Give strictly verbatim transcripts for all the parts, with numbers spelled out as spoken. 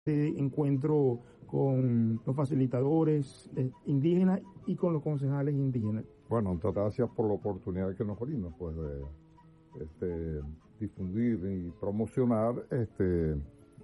este encuentro con los facilitadores eh, indígenas y con los concejales indígenas. Bueno, muchas gracias por la oportunidad que nos brindan, pues, de este, difundir y promocionar este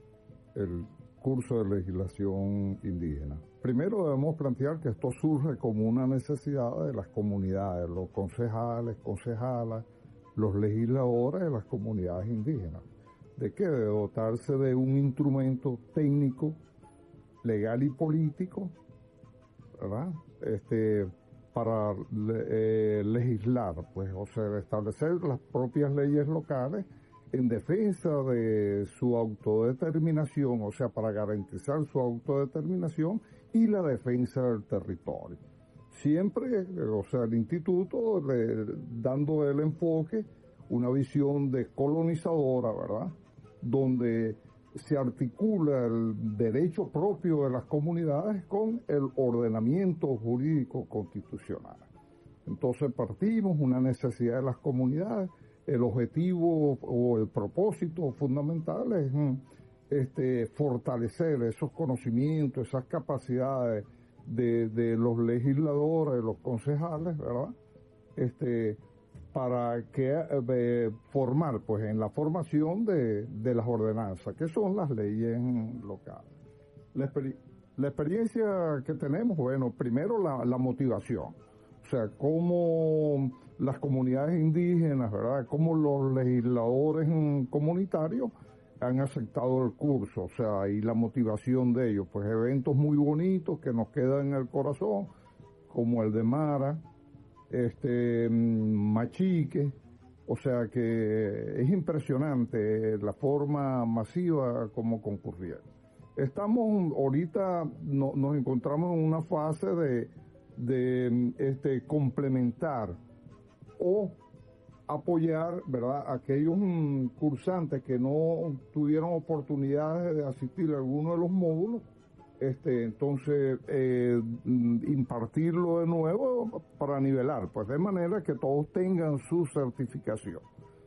el curso de legislación indígena. Primero debemos plantear que esto surge como una necesidad de las comunidades, los concejales, concejalas, los legisladores de las comunidades indígenas. ¿De qué? De dotarse de un instrumento técnico, legal y político, ¿verdad? Este, para eh, legislar, pues, o sea, establecer las propias leyes locales en defensa de su autodeterminación, o sea, para garantizar su autodeterminación y la defensa del territorio. Siempre, o sea, el instituto le, dando el enfoque, una visión descolonizadora, ¿verdad?, donde se articula el derecho propio de las comunidades con el ordenamiento jurídico constitucional. Entonces partimos una necesidad de las comunidades. El objetivo o el propósito fundamental es este, fortalecer esos conocimientos, esas capacidades de, de los legisladores, de los concejales, ¿verdad? Este, para que eh, formar, pues, en la formación de, de las ordenanzas, que son las leyes locales. La, exper la experiencia que tenemos, bueno, primero la, la motivación. O sea, cómo las comunidades indígenas, ¿verdad?, cómo los legisladores comunitarios han aceptado el curso, o sea, y la motivación de ellos, pues eventos muy bonitos que nos quedan en el corazón, como el de Mara, este, Machique, o sea que es impresionante la forma masiva como concurrieron. Estamos ahorita, no, nos encontramos en una fase de de este complementar o apoyar, ¿verdad?, aquellos mm, cursantes que no tuvieron oportunidades de asistir a alguno de los módulos, este entonces eh, impartirlo de nuevo para nivelar, pues de manera que todos tengan su certificación.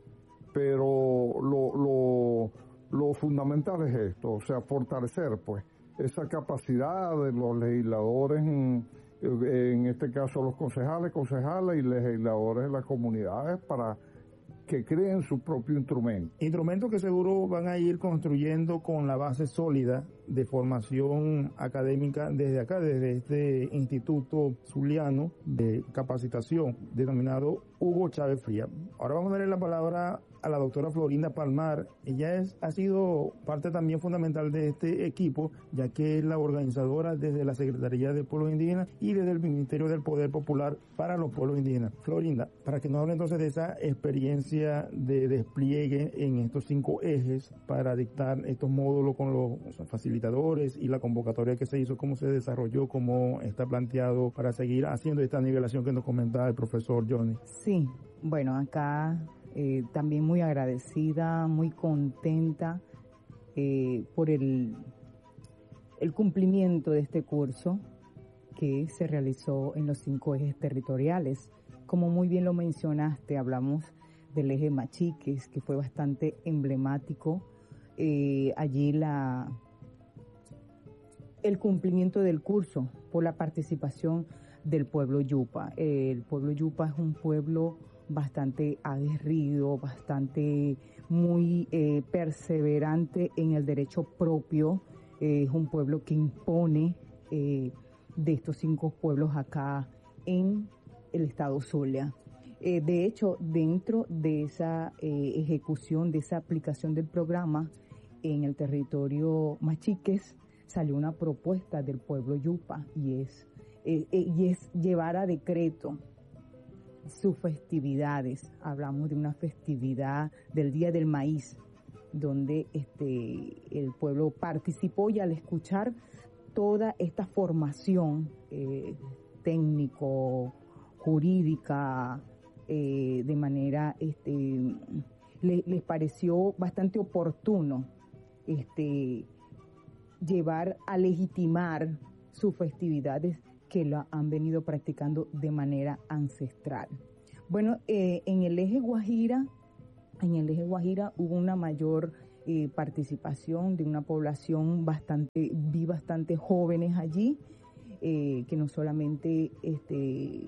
Pero lo, lo, lo fundamental es esto, o sea, fortalecer pues esa capacidad de los legisladores, en, en este caso los concejales, concejales y legisladores de las comunidades, para que creen su propio instrumento. Instrumentos que seguro van a ir construyendo con la base sólida de formación académica desde acá, desde este Instituto Zuliano de Capacitación, denominado Hugo Chávez Frías. Ahora vamos a darle la palabra a la doctora Florinda Palmar. Ella es, ha sido parte también fundamental de este equipo, ya que es la organizadora desde la Secretaría de Pueblos Indígenas y desde el Ministerio del Poder Popular para los Pueblos Indígenas. Florinda, para que nos hable entonces de esa experiencia de despliegue en estos cinco ejes para dictar estos módulos con los facilitadores y la convocatoria que se hizo, cómo se desarrolló, cómo está planteado para seguir haciendo esta nivelación que nos comentaba el profesor Johnny. Sí, bueno, acá eh, también muy agradecida, muy contenta eh, por el, el cumplimiento de este curso que se realizó en los cinco ejes territoriales. Como muy bien lo mencionaste, hablamos del eje Machiques, que fue bastante emblemático. Eh, allí la el cumplimiento del curso por la participación del pueblo Yupa. Eh, el pueblo Yupa es un pueblo bastante aguerrido, bastante muy eh, perseverante en el derecho propio. Eh, es un pueblo que impone eh, de estos cinco pueblos acá en el estado Zulia. Eh, de hecho, dentro de esa eh, ejecución, de esa aplicación del programa en el territorio Machiques, salió una propuesta del pueblo Yupa y es, eh, eh, y es llevar a decreto sus festividades. Hablamos de una festividad del Día del Maíz, donde este el pueblo participó, y al escuchar toda esta formación eh, técnico, jurídica, eh, de manera, este, le, les pareció bastante oportuno este llevar a legitimar sus festividades que lo han venido practicando de manera ancestral. Bueno, eh, en el eje Guajira, en el eje Guajira hubo una mayor eh, participación de una población bastante, vi bastante jóvenes allí, eh, que no solamente este,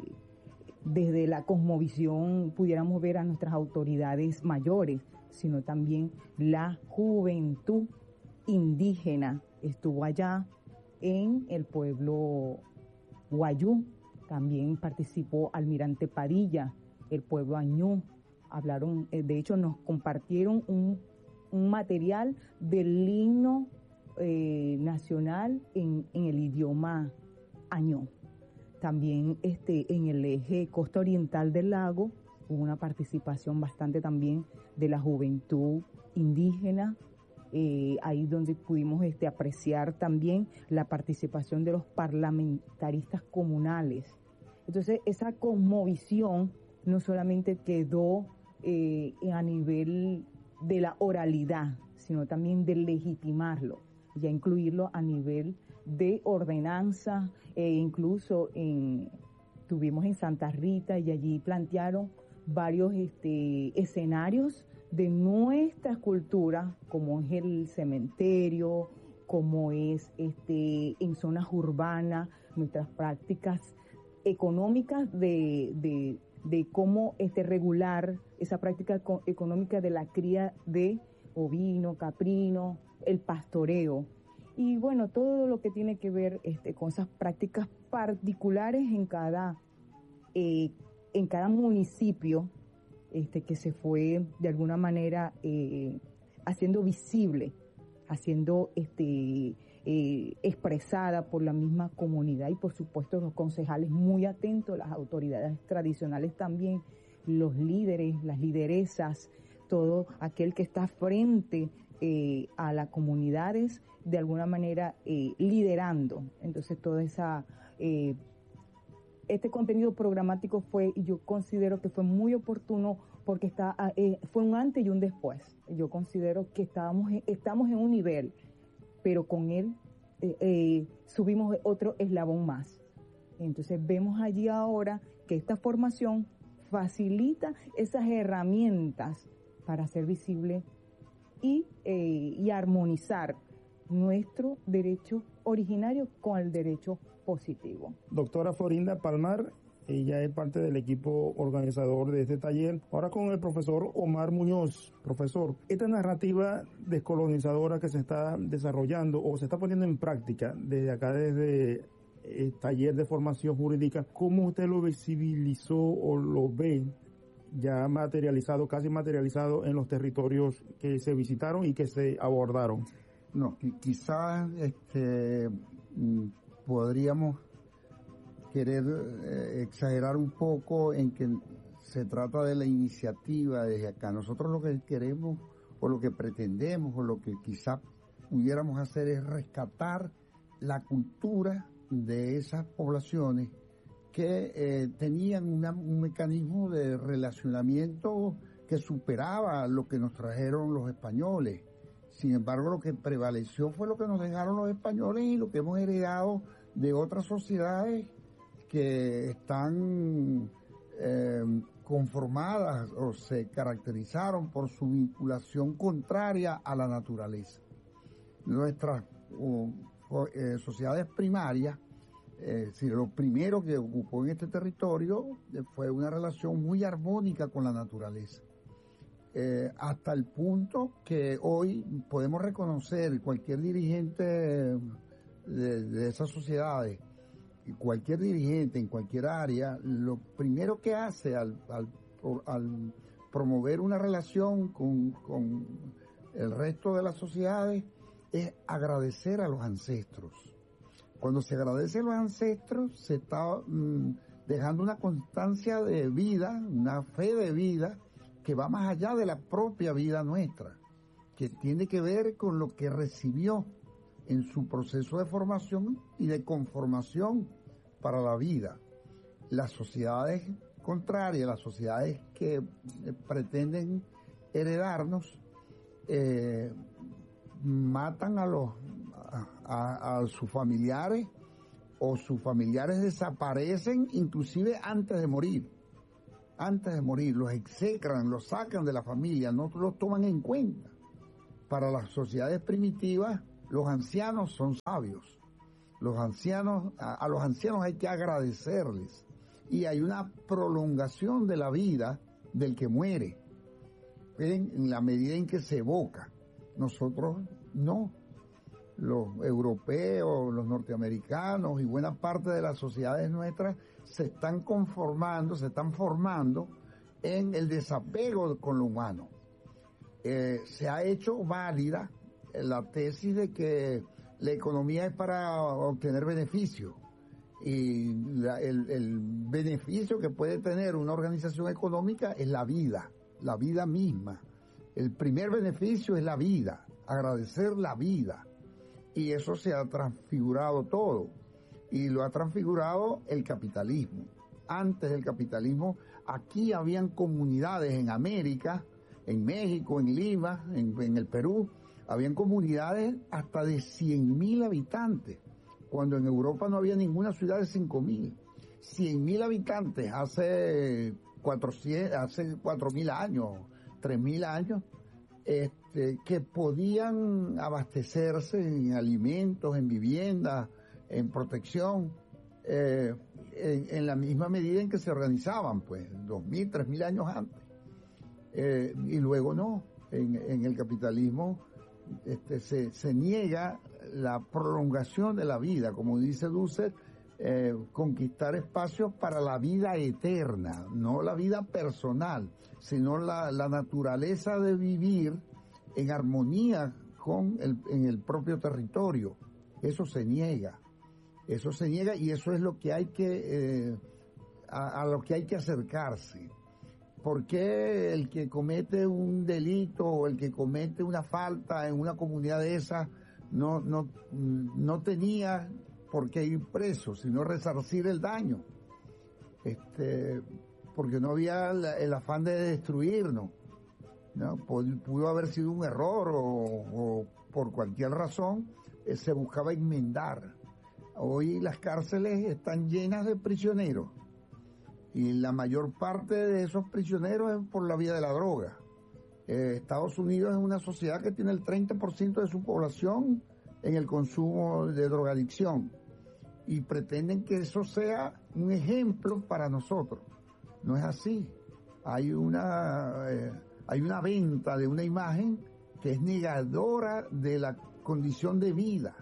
desde la cosmovisión pudiéramos ver a nuestras autoridades mayores, sino también la juventud indígena estuvo allá en el pueblo Guayú. También participó Almirante Padilla, el pueblo Añú. Hablaron, de hecho nos compartieron un, un material del himno eh, nacional en, en el idioma Añú. También este, en el eje costa oriental del lago hubo una participación bastante también de la juventud indígena, eh, ahí donde pudimos este, apreciar también la participación de los parlamentaristas comunales. Entonces esa cosmovisión no solamente quedó eh, a nivel de la oralidad, sino también de legitimarlo, ya incluirlo a nivel de ordenanza, e incluso en, tuvimos en Santa Rita y allí plantearon varios este, escenarios de nuestra cultura, como es el cementerio, como es este, en zonas urbanas, nuestras prácticas económicas de, de, de cómo este, regular esa práctica económica de la cría de ovino, caprino, el pastoreo. Y bueno, todo lo que tiene que ver este, con esas prácticas particulares en cada, eh, en cada municipio este, que se fue de alguna manera eh, haciendo visible, haciendo este, eh, expresada por la misma comunidad y por supuesto los concejales muy atentos, las autoridades tradicionales también, los líderes, las lideresas, todo aquel que está frente eh, a las comunidades de alguna manera eh, liderando. Entonces toda esa eh, este contenido programático fue, y yo considero que fue muy oportuno porque está eh, fue un antes y un después. Yo considero que estábamos estamos en un nivel, pero con él eh, eh, subimos otro eslabón más. Entonces vemos allí ahora que esta formación facilita esas herramientas para hacer visible y, eh, y armonizar nuestro derecho originario con el derecho positivo. Doctora Florinda Palmar, ella es parte del equipo organizador de este taller. Ahora con el profesor Omar Muñoz. Profesor, esta narrativa descolonizadora que se está desarrollando o se está poniendo en práctica desde acá, desde el taller de formación jurídica, ¿cómo usted lo visibilizó o lo ve ya materializado, casi materializado en los territorios que se visitaron y que se abordaron? No, quizás este, podríamos querer eh, exagerar un poco en que se trata de la iniciativa desde acá. Nosotros lo que queremos o lo que pretendemos o lo que quizás pudiéramos hacer es rescatar la cultura de esas poblaciones que eh, tenían una, un mecanismo de relacionamiento que superaba lo que nos trajeron los españoles. Sin embargo, lo que prevaleció fue lo que nos dejaron los españoles y lo que hemos heredado de otras sociedades que están eh, conformadas o se caracterizaron por su vinculación contraria a la naturaleza. Nuestras uh, eh, sociedades primarias, eh, si lo primero que ocupó en este territorio eh, fue una relación muy armónica con la naturaleza. Eh, hasta el punto que hoy podemos reconocer cualquier dirigente de, de esas sociedades, cualquier dirigente en cualquier área, lo primero que hace al, al, al promover una relación con, con el resto de las sociedades es agradecer a los ancestros. Cuando se agradece a los ancestros, se está mmm, dejando una constancia de vida, una fe de vida, que va más allá de la propia vida nuestra, que tiene que ver con lo que recibió en su proceso de formación y de conformación para la vida. Las sociedades contrarias, las sociedades que eh, pretenden heredarnos, eh, matan a los a, a, a sus familiares, o sus familiares desaparecen inclusive antes de morir. Antes de morir, los execran, los sacan de la familia, no los toman en cuenta para las sociedades primitivas, los ancianos son sabios. Los ancianos, a, a los ancianos hay que agradecerles. Y hay una prolongación de la vida del que muere, en, en la medida en que se evoca. Nosotros no. Los europeos, los norteamericanos y buena parte de las sociedades nuestras se están conformando, se están formando en el desapego con lo humano. Eh, se ha hecho válida la tesis de que la economía es para obtener beneficio, y la, el, el beneficio que puede tener una organización económica es la vida, la vida misma. El primer beneficio es la vida, agradecer la vida, y eso se ha transfigurado todo, y lo ha transfigurado el capitalismo. Antes del capitalismo, aquí habían comunidades en América, en México, en Lima, en, en el Perú, habían comunidades hasta de cien mil habitantes, cuando en Europa no había ninguna ciudad de cinco mil. cien mil habitantes hace cuatrocientos, hace cuatro mil años, tres mil años, este, que podían abastecerse en alimentos, en viviendas, en protección, eh, en, en la misma medida en que se organizaban, pues, dos mil, tres mil años antes. Eh, y luego no, en, en el capitalismo este, se, se niega la prolongación de la vida, como dice Dussel, eh, conquistar espacios para la vida eterna, no la vida personal, sino la, la naturaleza de vivir en armonía con el, en el propio territorio. Eso se niega, eso se niega y eso es lo que hay que, eh, a, a lo que hay que acercarse. ¿Por qué el que comete un delito o el que comete una falta en una comunidad de esa no, no, no tenía por qué ir preso, sino resarcir el daño? Este, porque no había la, el afán de destruirnos, ¿no? Pudo haber sido un error o, o por cualquier razón eh, se buscaba enmendar. Hoy las cárceles están llenas de prisioneros. Y la mayor parte de esos prisioneros es por la vía de la droga. Eh, Estados Unidos es una sociedad que tiene el treinta por ciento de su población en el consumo de drogadicción. Y pretenden que eso sea un ejemplo para nosotros. No es así. Hay una, eh, hay una venta de una imagen que es negadora de la condición de vida.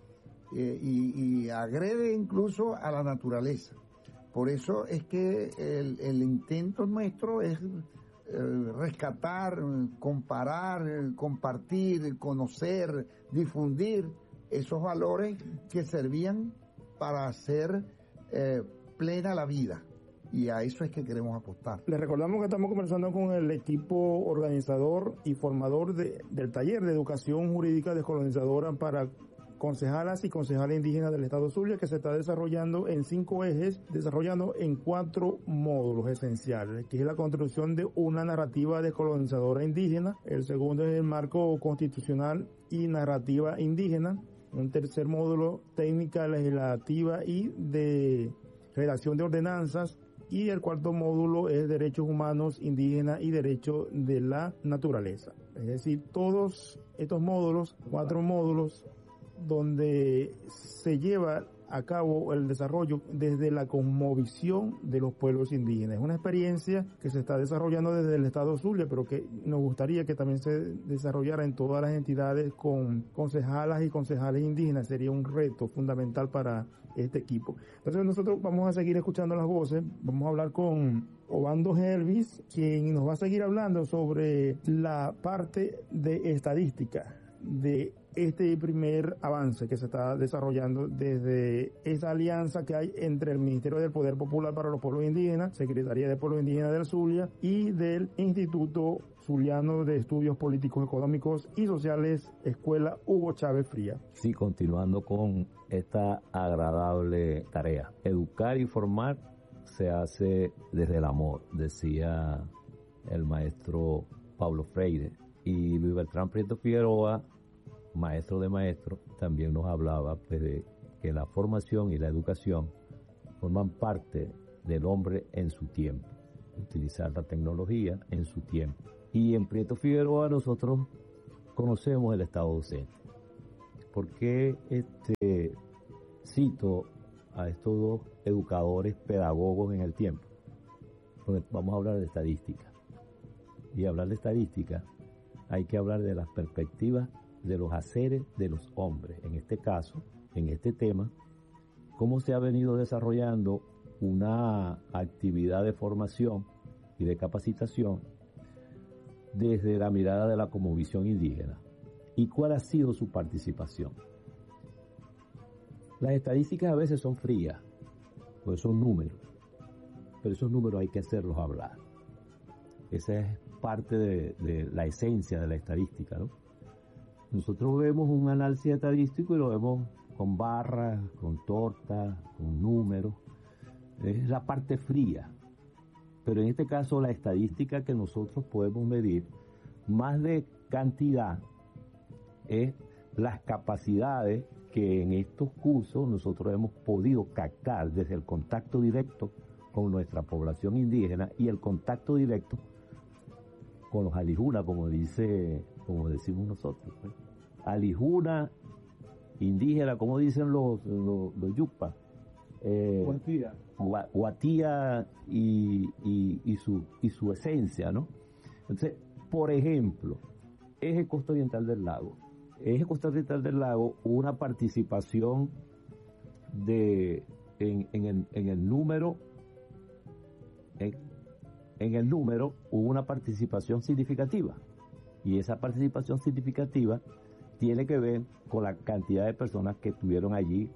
Eh, y, y agrede incluso a la naturaleza. Por eso es que el, el intento nuestro es eh, rescatar, comparar, compartir, conocer, difundir esos valores que servían para hacer eh, plena la vida. Y a eso es que queremos apostar. Les recordamos que estamos conversando con el equipo organizador y formador de, del taller de educación jurídica descolonizadora para concejalas y concejales indígenas del Estado Zulia, que se está desarrollando en cinco ejes, desarrollando en cuatro módulos esenciales, que es la construcción de una narrativa descolonizadora indígena, el segundo es el marco constitucional y narrativa indígena, un tercer módulo, técnica legislativa y de redacción de ordenanzas, y el cuarto módulo es derechos humanos indígenas y derechos de la naturaleza. Es decir, todos estos módulos, cuatro módulos, donde se lleva a cabo el desarrollo desde la cosmovisión de los pueblos indígenas. Es una experiencia que se está desarrollando desde el Estado Zulia, pero que nos gustaría que también se desarrollara en todas las entidades con concejalas y concejales indígenas. Sería un reto fundamental para este equipo. Entonces nosotros vamos a seguir escuchando las voces. Vamos a hablar con Obando Helvis, quien nos va a seguir hablando sobre la parte de estadística de este primer avance que se está desarrollando desde esa alianza que hay entre el Ministerio del Poder Popular para los Pueblos Indígenas, Secretaría de Pueblos Indígenas del Zulia y del Instituto Zuliano de Estudios Políticos, Económicos y Sociales, Escuela Hugo Chávez Fría. Sí, continuando con esta agradable tarea. Educar y formar se hace desde el amor, decía el maestro Pablo Freire. Y Luis Bertrán Prieto Figueroa, maestro de maestros, también nos hablaba pues, de que la formación y la educación forman parte del hombre en su tiempo, utilizar la tecnología en su tiempo. Y en Prieto Figueroa nosotros conocemos el Estado docente. ¿Por qué este, cito a estos dos educadores pedagogos en el tiempo? Porque vamos a hablar de estadística. Y hablar de estadística hay que hablar de las perspectivas de los haceres de los hombres. En este caso, en este tema, cómo se ha venido desarrollando una actividad de formación y de capacitación desde la mirada de la cosmovisión indígena y cuál ha sido su participación. Las estadísticas a veces son frías, pues son números, pero esos números hay que hacerlos hablar. Esa es parte de, de la esencia de la estadística, ¿no? Nosotros vemos un análisis estadístico y lo vemos con barras, con tortas, con números. Es la parte fría. Pero en este caso la estadística que nosotros podemos medir, más de cantidad, es las capacidades que en estos cursos nosotros hemos podido captar desde el contacto directo con nuestra población indígena y el contacto directo con los alijuna, como dice, como decimos nosotros, ¿eh? Alijuna, indígena, como dicen los, los, los yupas, eh, Guatía, Guatía y, y, y, su, y su esencia, ¿no? Entonces, por ejemplo, Eje Costa Oriental del Lago. Eje Costa Oriental del Lago, una participación de en, en, el, en el número en, en el número hubo una participación significativa, y esa participación significativa tiene que ver con la cantidad de personas que estuvieron allí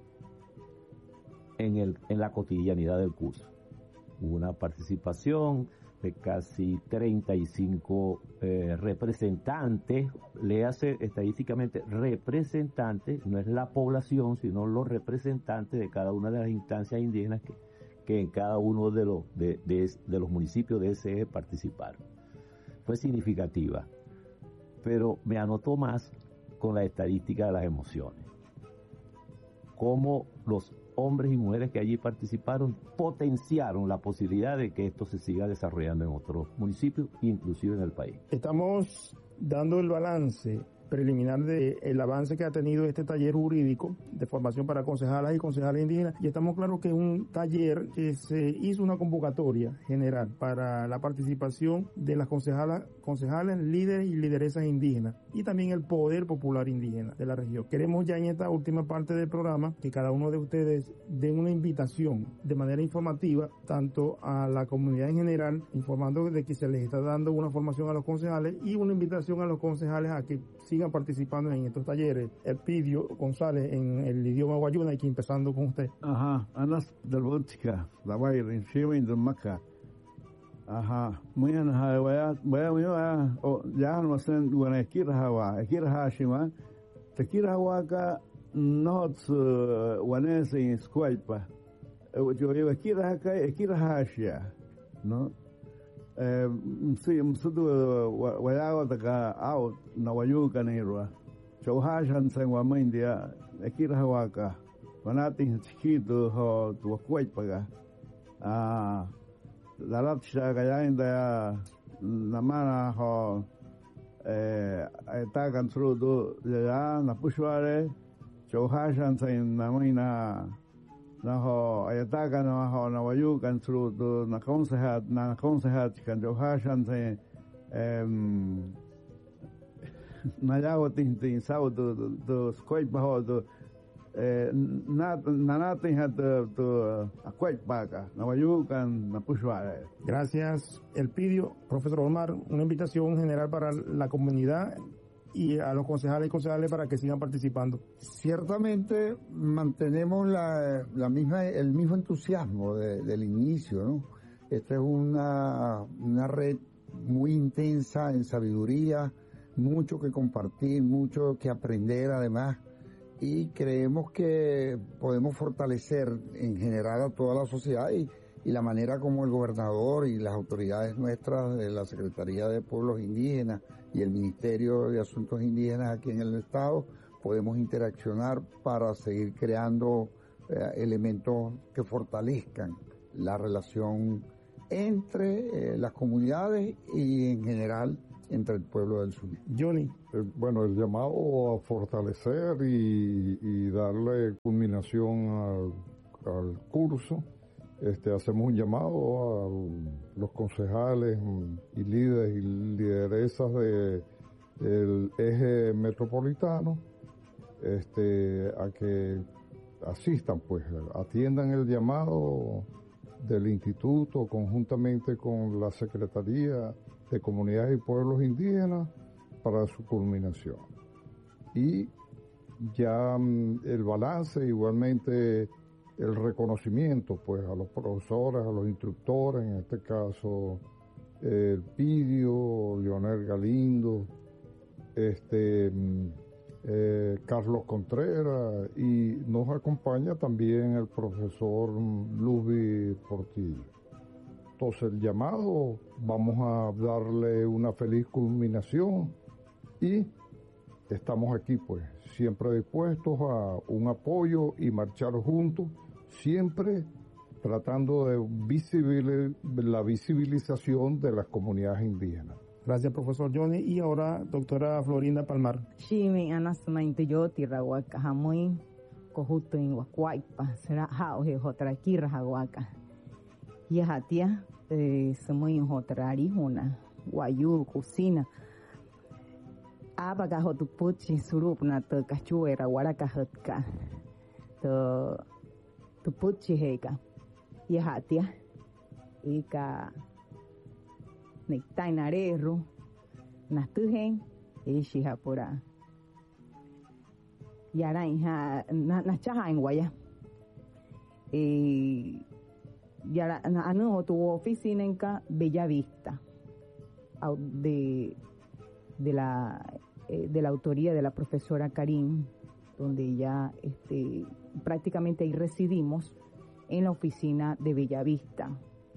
en, el, en la cotidianidad del curso. Hubo una participación de casi treinta y cinco eh, representantes, léase estadísticamente representantes, no es la población, sino los representantes de cada una de las instancias indígenas que, que en cada uno de los, de, de, de los municipios de ese eje participaron. Fue significativa, pero me anotó más con la estadística de las emociones. Cómo los hombres y mujeres que allí participaron potenciaron la posibilidad de que esto se siga desarrollando en otros municipios, inclusive en el país. Estamos dando el balance preliminar del avance que ha tenido este taller jurídico de formación para concejalas y concejales indígenas, y estamos claros que es un taller que se hizo una convocatoria general para la participación de las concejalas, concejales, líderes y lideresas indígenas, y también el poder popular indígena de la región. Queremos ya en esta última parte del programa que cada uno de ustedes den una invitación de manera informativa tanto a la comunidad en general, informando de que se les está dando una formación a los concejales, y una invitación a los concejales a que sigan participando en estos talleres. Elpidio González, en el idioma guayuna, aquí empezando con usted. Ajá, Anas del Botica, la Bayra, en Shiva, en Maca. Ajá, muy bien, vaya, vaya, vaya, ya no sé, bueno, Ekira Hawa, Ekira Hashima, Tekira Hawaka, not Wanese in Squaipa. Yo digo, Ekira Haka, Ekira Hashia, ¿no? Sí, msudu wayago taka out na wayuka nirwa chauhashan san wamindia ekira hawaka wanati chiquito ho tu paga ah lalatsha kayainda namana ho eh está construdo ya na pushware chauhashan san namina naho ayataka naho nawayukan through na consehat na consehat kan johashan se em nayago tin tin sao do do squat baho do eh na nanatin hat do aquat paga nawayukan na pushwa. Gracias, Elpidio. Profesor Omar, una invitación general para la comunidad y a los concejales y concejales para que sigan participando. Ciertamente mantenemos la, la misma, el mismo entusiasmo de, del inicio, ¿no? Esta es una, una red muy intensa en sabiduría, mucho que compartir, mucho que aprender además, y creemos que podemos fortalecer en general a toda la sociedad y, y la manera como el gobernador y las autoridades nuestras de la Secretaría de Pueblos Indígenas y el Ministerio de Asuntos Indígenas aquí en el Estado podemos interaccionar para seguir creando eh, elementos que fortalezcan la relación entre eh, las comunidades y en general entre el pueblo del Zulia. Johnny. Eh, bueno, el llamado a fortalecer y, y darle culminación al, al curso. Este, hacemos un llamado a los concejales y líderes y lideresas de, del eje metropolitano este, a que asistan, pues, atiendan el llamado del instituto conjuntamente con la Secretaría de Comunidades y Pueblos Indígenas para su culminación. Y ya el balance, igualmente el reconocimiento, pues, a los profesores, a los instructores, en este caso el Pidio, Leonel Galindo, este eh, Carlos Contreras, y nos acompaña también el profesor Luzbi Portillo. Entonces el llamado, vamos a darle una feliz culminación y estamos aquí, pues, siempre dispuestos a un apoyo y marchar juntos, siempre tratando de visibil- la visibilización de las comunidades indígenas. Gracias, profesor Johnny. Y ahora, doctora Florinda Palmar. Shimi anasmainte yo tirawaka hamoy kohuto in wakwaipa será hauhe hotrakira hawaka. Yahatia semoy hotrari huna wayu kusina. Abaga hotupuchi surupna te kachuera waraka hatka. Te tupuchi heka. Yahatia ika Nectainareru, Natuhen, Ishihapura. Yarainha, Nachaha en Guaya. Yara, Anu, tu oficina en Bella Vista, de, de, la, de la autoría de la profesora Karim, donde ya este, prácticamente ahí residimos, en la oficina de Bella Vista.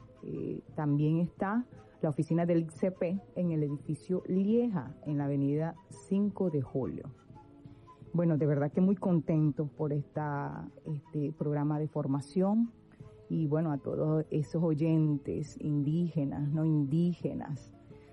Eh, también está la oficina del I C P en el edificio Lieja, en la avenida cinco de julio. Bueno, de verdad que muy contentos por esta, este programa de formación y bueno, a todos esos oyentes indígenas, no indígenas,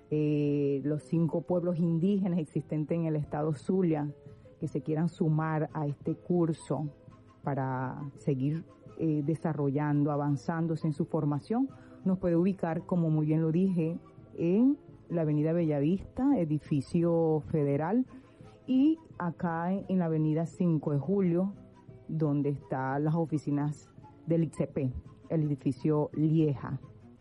eh, los cinco pueblos indígenas existentes en el estado Zulia, que se quieran sumar a este curso para seguir eh, desarrollando, avanzándose en su formación. Nos puede ubicar, como muy bien lo dije, en la avenida Bellavista, edificio federal, y acá en la avenida cinco de julio, donde están las oficinas del I C P, el edificio Lieja.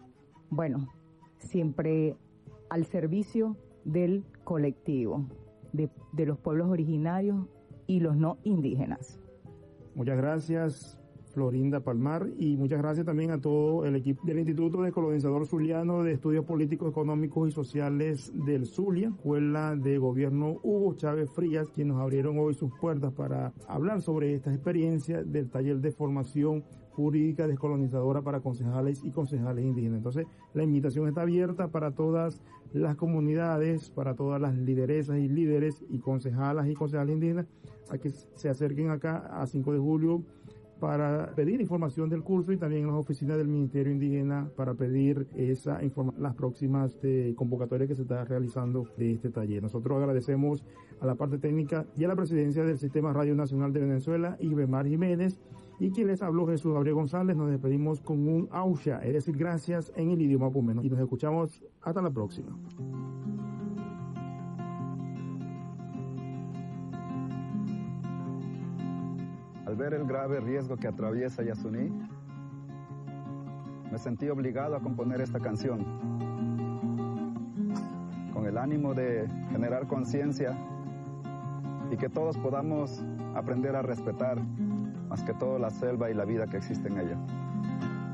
Bueno, siempre al servicio del colectivo, de, de los pueblos originarios y los no indígenas. Muchas gracias, Florinda Palmar, y muchas gracias también a todo el equipo del Instituto Descolonizador Zuliano de Estudios Políticos, Económicos y Sociales del Zulia, Escuela de Gobierno Hugo Chávez Frías, quienes nos abrieron hoy sus puertas para hablar sobre esta experiencia del taller de formación jurídica descolonizadora para concejales y concejales indígenas. Entonces, la invitación está abierta para todas las comunidades, para todas las lideresas y líderes y concejalas y concejales indígenas, a que se acerquen acá a cinco de julio para pedir información del curso, y también en las oficinas del Ministerio Indígena para pedir esa información, las próximas eh, convocatorias que se está realizando de este taller. Nosotros agradecemos a la parte técnica y a la presidencia del Sistema Radio Nacional de Venezuela, Ibemar Jiménez, y quien les habló, Jesús Gabriel González. Nos despedimos con un ausha, es decir, gracias en el idioma pumeno, y nos escuchamos hasta la próxima. Al ver el grave riesgo que atraviesa Yasuní, me sentí obligado a componer esta canción, con el ánimo de generar conciencia y que todos podamos aprender a respetar, más que todo, la selva y la vida que existe en ella.